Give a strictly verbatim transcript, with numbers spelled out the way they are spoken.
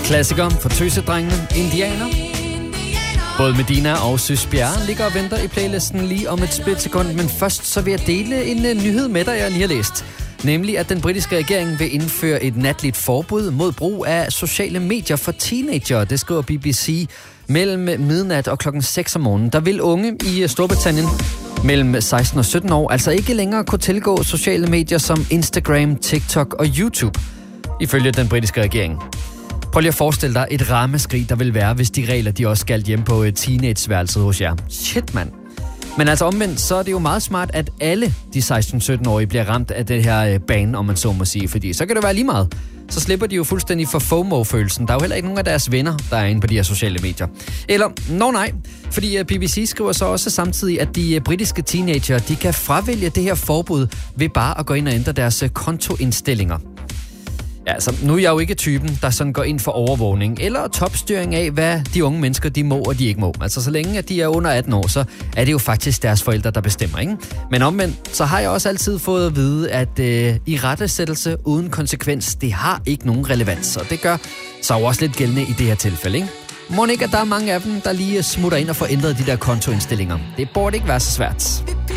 Klassiker for tøsedrengene, Indianer. Både Medina og Søs Bjerre ligger og venter i playlisten lige om et splitsekund, men først så vil jeg dele en uh, nyhed med dig, jeg lige har læst. Nemlig, at den britiske regering vil indføre et natligt forbud mod brug af sociale medier for teenager. Det skriver B B C. Mellem midnat og klokken seks om morgenen, der vil unge i Storbritannien mellem seksten og sytten år altså ikke længere kunne tilgå sociale medier som Instagram, TikTok og YouTube, ifølge den britiske regering. Prøv lige at forestille dig et ramaskrig, der vil være, hvis de regler, de også galt hjemme på teenageværelset hos jer. Shit, mand. Men altså omvendt, så er det jo meget smart, at alle de seksten-sytten-årige bliver ramt af det her bane, om man så må sige. Fordi så kan det være lige meget. Så slipper de jo fuldstændig for FOMO-følelsen. Der er jo heller ikke nogen af deres venner, der er inde på de her sociale medier. Eller, nå nej, fordi B B C skriver så også samtidig, at de britiske teenager, de kan fravælge det her forbud ved bare at gå ind og ændre deres kontoindstillinger. Ja, altså, nu er jeg jo ikke typen, der sådan går ind for overvågning eller topstyring af, hvad de unge mennesker, de må og de ikke må. Altså, så længe at de er under atten år, så er det jo faktisk deres forældre, der bestemmer, ikke? Men omvendt, så har jeg også altid fået at vide, at øh, irettesættelse uden konsekvens, det har ikke nogen relevans. Og det gør så også lidt gældende i det her tilfælde, ikke? Må ikke, at der er mange af dem, der lige smutter ind og får ændret de der kontoindstillinger. Det burde ikke være så svært.